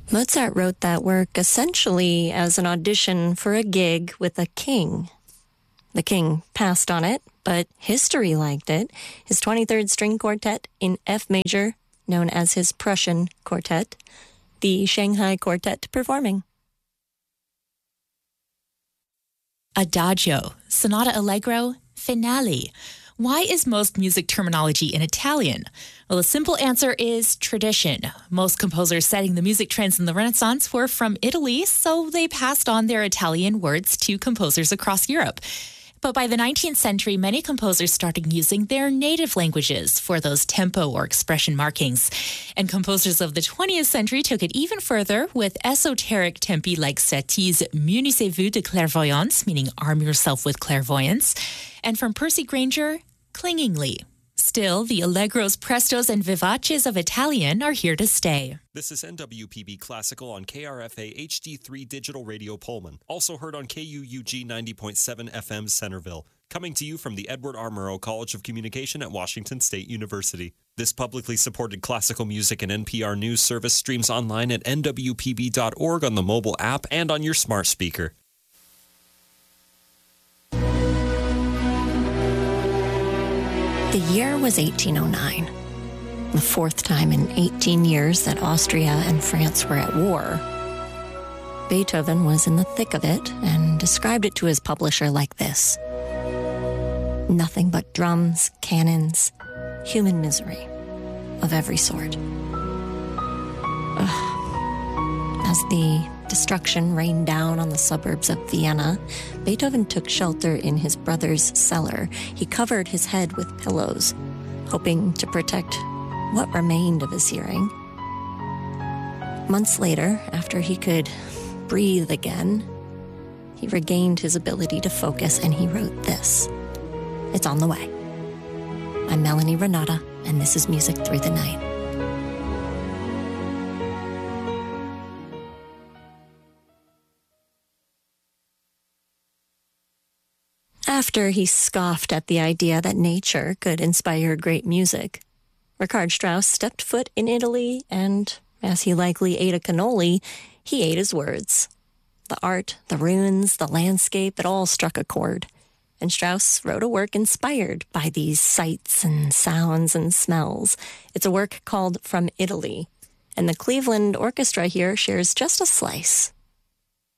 Mozart wrote that work essentially as an audition for a gig with a king. The king passed on it, but history liked it. His 23rd string quartet in F major, known as his Prussian quartet, the Shanghai Quartet performing. Adagio, Sonata Allegro, Finale. Why is most music terminology in Italian? Well, the simple answer is tradition. Most composers setting the music trends in the Renaissance were from Italy, so they passed on their Italian words to composers across Europe. But by the 19th century, many composers started using their native languages for those tempo or expression markings. And composers of the 20th century took it even further with esoteric tempi like Satie's Munissez-vous de clairvoyance, meaning arm yourself with clairvoyance, and from Percy Grainger, clingingly. Still, the allegros, prestos, and vivaces of Italian are here to stay. This is NWPB Classical on KRFA HD3 Digital Radio Pullman, also heard on KUUG 90.7 FM Centerville, coming to you from the Edward R. Murrow College of Communication at Washington State University. This publicly supported classical music and NPR news service streams online at nwpb.org on the mobile app and on your smart speaker. The year was 1809, the fourth time in 18 years that Austria and France were at war. Beethoven was in the thick of it and described it to his publisher like this: nothing but drums, cannons, human misery of every sort. As the destruction rained down on the suburbs of Vienna, Beethoven took shelter in his brother's cellar. He covered his head with pillows, hoping to protect what remained of his hearing. Months later, after he could breathe again, he regained his ability to focus, and he wrote this. It's on the way. I'm Melanie Renata, and this is Music Through the Night. After he scoffed at the idea that nature could inspire great music, Richard Strauss stepped foot in Italy, and as he likely ate a cannoli, he ate his words. The art, the runes, the landscape, it all struck a chord. And Strauss wrote a work inspired by these sights and sounds and smells. It's a work called From Italy, and the Cleveland Orchestra here shares just a slice.